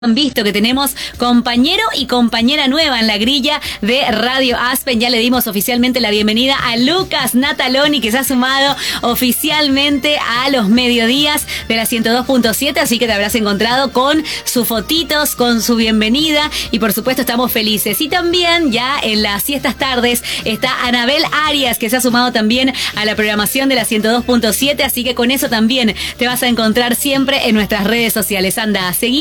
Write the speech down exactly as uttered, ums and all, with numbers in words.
Han visto que tenemos compañero y compañera nueva en la grilla de Radio Aspen. Ya le dimos oficialmente la bienvenida a Lucas Nataloni, que se ha sumado oficialmente a los mediodías de la ciento dos punto siete, así que te habrás encontrado con sus fotitos, con su bienvenida, y por supuesto estamos felices. Y también ya en las siestas tardes está Anabel Arias, que se ha sumado también a la programación de la ciento dos punto siete, así que con eso también te vas a encontrar siempre en nuestras redes sociales. Anda, seguí